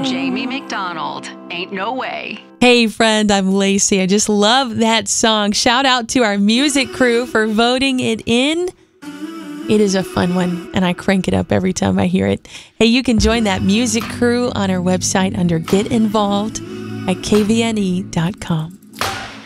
Jamie McDonald, Ain't No Way. Hey friend, I'm Lacey. I just love that song. Shout out to our music crew for voting it in. It is a fun one, and I crank it up every time I hear it. Hey, you can join that music crew on our website under Get Involved at kvne.com.